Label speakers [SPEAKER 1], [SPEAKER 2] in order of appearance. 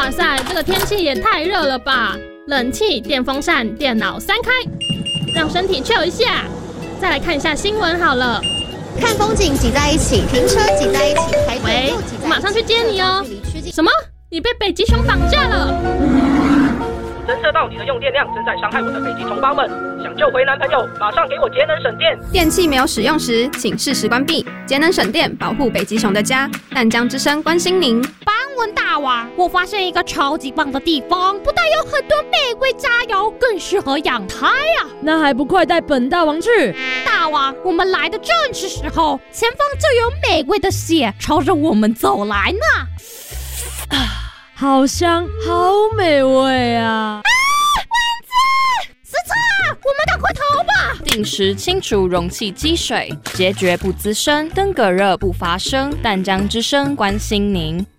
[SPEAKER 1] 哇塞，这个天气也太热了吧！冷气、电风扇、电脑3开，让身体 chill 一下。再来看一下新闻好了。
[SPEAKER 2] 看风景挤在一起，停车挤在一起，排队又挤在一起。
[SPEAKER 1] 我马上去接你哦。什么？你被北极熊绑架了？
[SPEAKER 3] 侦测到你的用电量正在伤害我的北极同胞们，想救回男朋友，马上给我节能省电。
[SPEAKER 4] 电器没有使用时，请适时关闭，节能省电，保护北极熊的家。淡江之声关心您。
[SPEAKER 5] 邦文大王，我发现一个超级棒的地方，不但有很多玫瑰榨油，更适合养胎啊！
[SPEAKER 6] 那还不快带本大王去？
[SPEAKER 5] 大王，我们来的正是时候，前方就有玫瑰的血朝着我们走来呢。
[SPEAKER 6] 好香，好美味啊！
[SPEAKER 5] 蚊子！死叉！我们赶快逃吧！
[SPEAKER 7] 定时清除容器积水，孑孓不滋生，登革热不发生。淡江之声关心您。